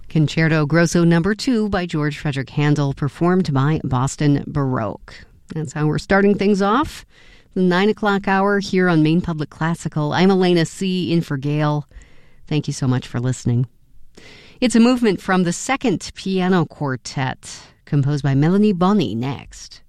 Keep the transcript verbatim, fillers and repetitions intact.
Concerto Grosso Number Two by George Frederick Handel, performed by Boston Baroque. That's how we're starting things off. The nine o'clock hour here on Maine Public Classical. I'm Elena C. in for Gail. Thank you so much for listening. It's a movement from the Second Piano Quartet, composed by Melanie Bonney next.